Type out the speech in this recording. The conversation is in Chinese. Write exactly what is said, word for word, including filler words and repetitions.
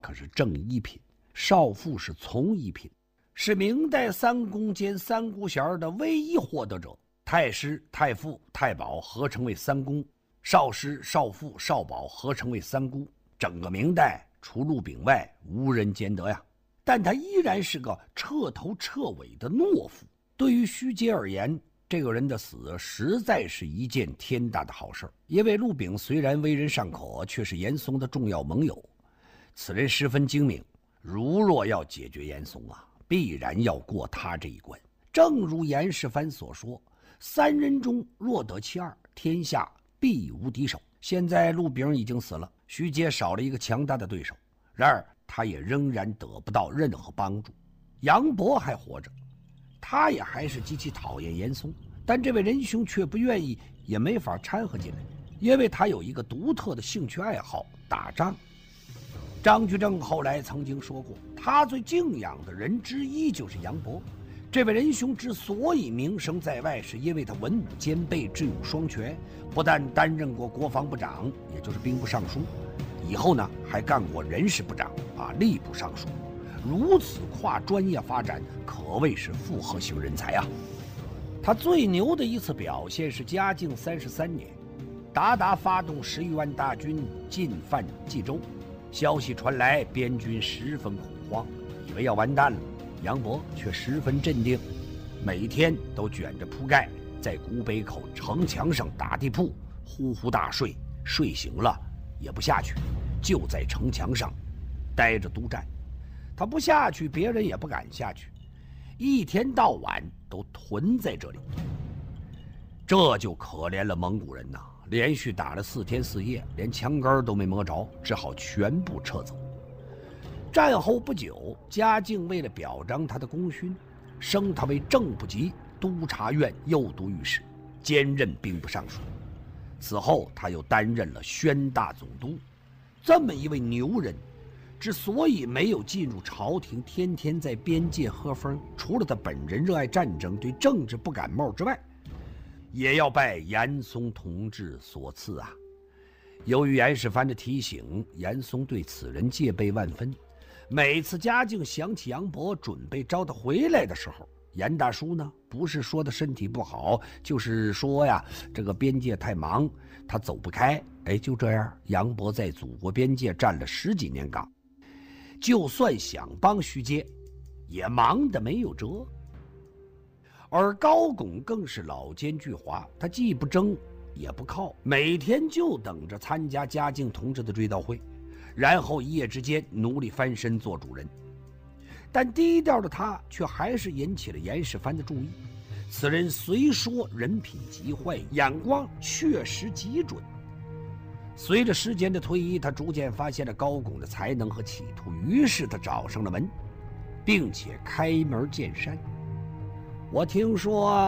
可是正一品，少傅是从一品，是明代三公兼三姑衔的唯一获得者。太师、太傅、太保合称为三公，少师、少傅、少保合称为三姑。整个明代除陆炳外，无人兼得呀。但他依然是个彻头彻尾的懦夫。对于徐阶而言，这个人的死实在是一件天大的好事，因为陆炳虽然为人尚可，却是严嵩的重要盟友。此人十分精明，如若要解决严嵩啊，必然要过他这一关。正如严世蕃所说，三人中若得其二，天下必无敌手。现在陆炳已经死了，徐阶少了一个强大的对手，然而他也仍然得不到任何帮助。杨博还活着，他也还是极其讨厌严嵩，但这位仁兄却不愿意，也没法掺和进来，因为他有一个独特的兴趣爱好——打仗。张居正后来曾经说过，他最敬仰的人之一就是杨博。这位仁兄之所以名声在外，是因为他文武兼备，智勇双全，不但担任过国防部长，也就是兵部尚书，以后呢还干过人事部长啊，吏部尚书。如此跨专业发展，可谓是复合型人才啊。他最牛的一次表现是嘉靖三十三年，鞑靼发动十余万大军进犯冀州，消息传来，边军十分恐慌，以为要完蛋了。杨博却十分镇定，每天都卷着铺盖在古北口城墙上打地铺，呼呼大睡，睡醒了也不下去，就在城墙上待着督战。他不下去，别人也不敢下去，一天到晚都屯在这里。这就可怜了蒙古人呐，连续打了四天四夜，连墙根都没摸着，只好全部撤走。战后不久，嘉靖为了表彰他的功勋，升他为正部级督察院右都御史，兼任兵部尚书。此后他又担任了宣大总督。这么一位牛人，之所以没有进入朝廷，天天在边界喝风，除了他本人热爱战争，对政治不感冒之外，也要拜严嵩同志所赐啊。由于严世蕃的提醒，严嵩对此人戒备万分。每次嘉靖想起杨博，准备招他回来的时候，严大叔呢，不是说他身体不好，就是说呀，这个边界太忙，他走不开。哎，就这样，杨博在祖国边界站了十几年岗，就算想帮徐阶，也忙得没有辙。而高拱更是老奸巨猾，他既不争也不靠，每天就等着参加嘉靖同志的追悼会，然后一夜之间努力翻身做主人。但低调的他却还是引起了严世蕃的注意。此人虽说人品极坏，眼光确实极准。随着时间的推移，他逐渐发现了高拱的才能和企图，于是他找上了门，并且开门见山：我听说